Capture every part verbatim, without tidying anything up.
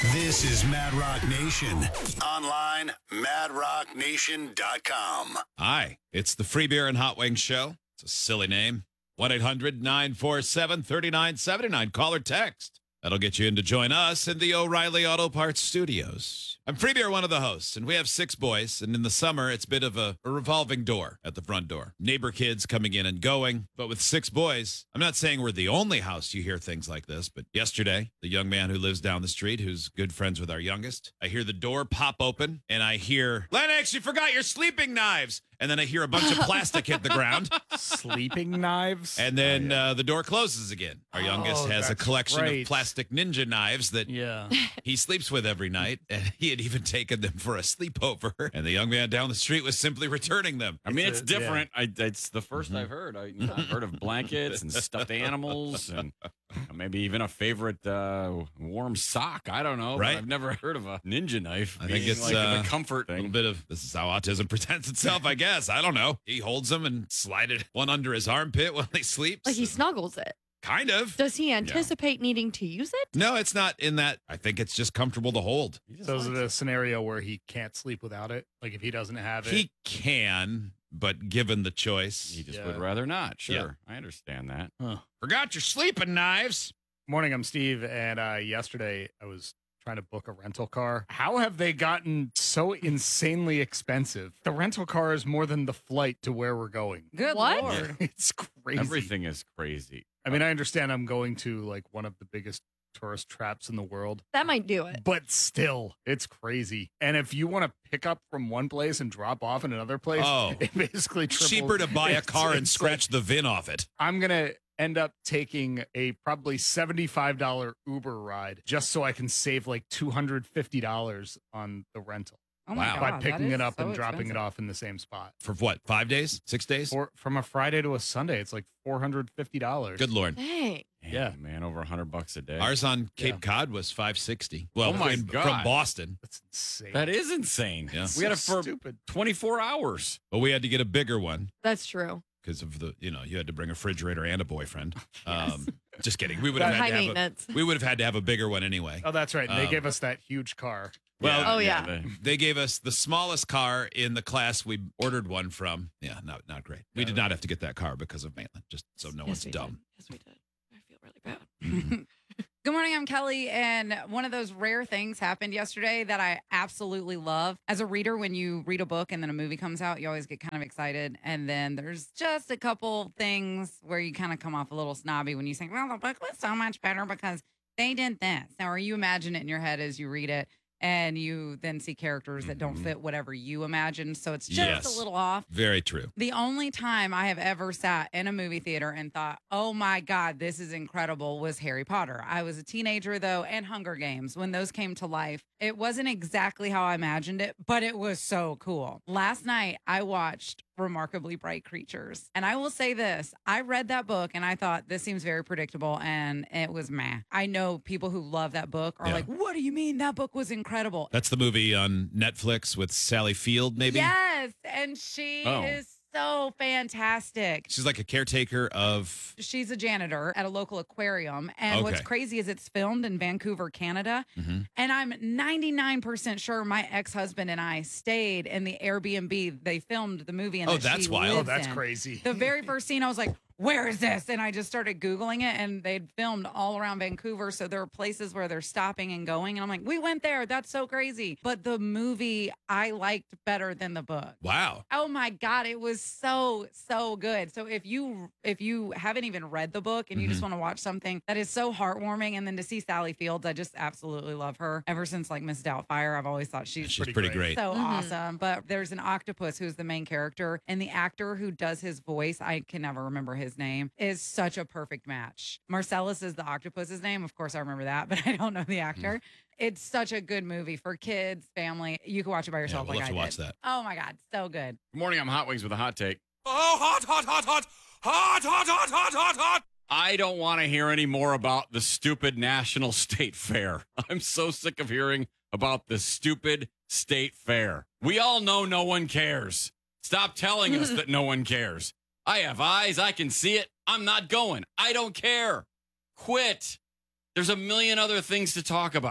This is Mad Rock Nation. Online, mad rock nation dot com. Hi, it's the Free Beer and Hot Wings Show. It's a silly name. one eight hundred nine four seven three nine seven nine. Call or text. That'll get you in to join us in the O'Reilly Auto Parts studios. I'm Free Beer, one of the hosts, and we have six boys, and in the summer, it's a bit of a, a revolving door at the front door. Neighbor kids coming in and going, but with six boys, I'm not saying we're the only house you hear things like this, but yesterday, the young man who lives down the street, who's good friends with our youngest, I hear the door pop open, and I hear, Lennox, you forgot your sleeping knives! And then I hear a bunch of plastic hit the ground. Sleeping knives? And then Oh, yeah. uh, the door closes again. Our youngest Oh, has a that's collection right. of plastic ninja knives that Yeah. he sleeps with every night, and he had even taken them for a sleepover. And the young man down the street was simply returning them. I mean, it's, It's a- different. I, it's the 1st I've heard. I, you know, I've heard of blankets and stuffed animals, and maybe even a favorite uh, warm sock. I don't know. but Right. I've never heard of a ninja knife. I think being it's, like uh, the comfort A little thing. bit of this is how autism presents itself, I guess. I don't know. He holds them and slided one under his armpit while he sleeps. Like he snuggles it. kind of. Does he anticipate needing to use it? No, it's not in that. I think it's just comfortable to hold. He just So is it likes a scenario where he can't sleep without it? Like if he doesn't have it? He can, but given the it. choice, He just Yeah. would rather not. Sure, Yeah. I understand that. Huh. forgot your sleeping knives. Morning, I'm Steve, and uh, yesterday I was trying to book a rental car. How have they gotten so insanely expensive? The rental car is more than the flight to where we're going. Good What? Lord. It's crazy. Everything is crazy. I mean, I understand I'm going to like one of the biggest tourist traps in the world, That might do it. but still, it's crazy. And if you want to pick up from one place and drop off in another place, Oh. it basically triples. Cheaper to buy a It's- car and it's scratch the V I N off it. I'm going to end up taking a probably seventy-five dollars Uber ride just so I can save like two hundred fifty dollars on the rental Oh Wow. my by God, picking that it is up so and dropping expensive. it off in the same spot. For what? Five days? Six days? Or from a Friday to a Sunday, it's like four hundred fifty dollars. Good Lord. Dang. Man, Yeah. man, over a hundred bucks a day. Ours on Cape Yeah. Cod was five sixty. Well, Oh my in- God. from Boston. That's insane. that is insane. Yeah. We had it So for stupid. twenty-four hours. But we had to get a bigger one That's true. because of the, you know, you had to bring a refrigerator and a boyfriend. Yes. Um, just kidding. We would have had High to have a, maintenance. we would have had to have a bigger one anyway. Oh, that's right. And they Um, gave us that huge car. Well, Oh, yeah. they- They gave us the smallest car in the class we ordered one from. Yeah, not not great. We Yeah. did not have to get that car because of Maitland, just so no Yes, one's we dumb. Did. Yes, we did. I feel really bad. Mhm. Good morning, I'm Kelly, and one of those rare things happened yesterday that I absolutely love. As a reader, when you read a book and then a movie comes out, you always get kind of excited. And then there's just a couple things where you kind of come off a little snobby when you say, well, the book was so much better because they did this. Now, or you imagine it in your head as you read it, and you then see characters that don't Mhm. fit whatever you imagine. So it's just Yes. a little off. Very true. The only time I have ever sat in a movie theater and thought, oh my God, this is incredible was Harry Potter. I was a teenager, though, and Hunger Games when those came to life. It wasn't exactly how I imagined it, but it was so cool. Last night, I watched Remarkably Bright Creatures. And I will say this I read that book and I thought, this seems very predictable. And it was meh. I know people who love that book are Yeah. like, what do you mean? That book was incredible. That's the movie on Netflix with Sally Field, maybe? Yes. And she Oh. is so fantastic. She's like a caretaker of. She's a janitor at a local aquarium. And what's Okay. crazy is it's filmed in Vancouver, Canada. Mhm. And I'm ninety-nine percent sure my ex husband and I stayed in the Airbnb they filmed the movie in. Oh, that that's she wild. Oh, lives that's in. crazy. The very first scene, I was like, where is this? And I just started Googling it, and they'd filmed all around Vancouver. So there are places where they're stopping and going. And I'm like, we went there. That's so crazy. But the movie I liked better than the book. Wow. Oh my God, it was so, so good. So if you if you haven't even read the book and you just Mhm. want to watch something that is so heartwarming, and then to see Sally Fields, I just absolutely love her. Ever since like Miss Doubtfire, I've always thought she's She's pretty pretty, great. great. so Mhm. awesome. But there's an octopus who's the main character, and the actor who does his voice, I can never remember his name, is such a perfect match. Marcellus is the octopus's name. Of course, I remember that, but I don't know the actor. It's such a good movie for kids, family. You can watch it by Yeah, yourself we'll like have I to watch did. that. Oh my God, so good. Good morning, I'm Hot Wings with a hot take. Oh, hot, hot, hot, hot, hot, hot, hot, hot, hot, hot. I don't want to hear any more about the stupid National State Fair. I'm so sick of hearing about the stupid state fair. We all know no one cares. Stop telling us that no one cares. I have eyes. I can see it. I'm not going. I don't care. Quit. There's a million other things to talk about.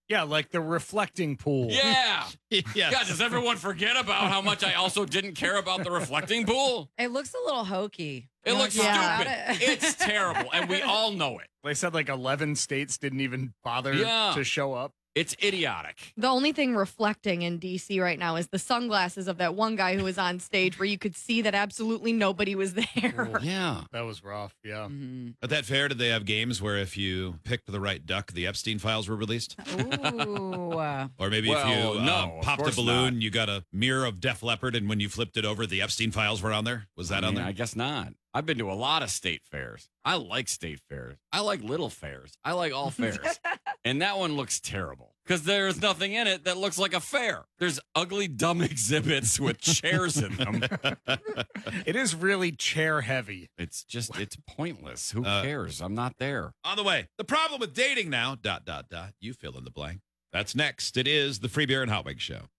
Yeah, like the reflecting pool. Yeah. yes. God, does everyone forget about how much I also didn't care about the reflecting pool? It looks a little hokey. It You looks wanna talk Yeah. about stupid. it? It's terrible, and we all know it. They said like eleven states didn't even bother Yeah. to show up. It's idiotic. The only thing reflecting in D C right now is the sunglasses of that one guy who was on stage where you could see that absolutely nobody was there. Yeah. That was rough. Yeah. Mhm. At that fair, did they have games where if you picked the right duck, the Epstein files were released? Ooh. uh, Or maybe Well, if you no, uh, of popped a course balloon, not. you got a mirror of Def Leppard, and when you flipped it over, the Epstein files were on there? Was that I on mean, there? I guess not. I've been to a lot of state fairs. I like state fairs. I like little fairs. I like all fairs. And that one looks terrible because there's nothing in it that looks like a fair. There's ugly, dumb exhibits with chairs in them. It is really chair heavy. It's just, it's pointless. Who Uh, cares? I'm not there. On the way. The problem with dating now, dot, dot, dot. You fill in the blank. That's next. It is the Free Beer and Hot Wings Show.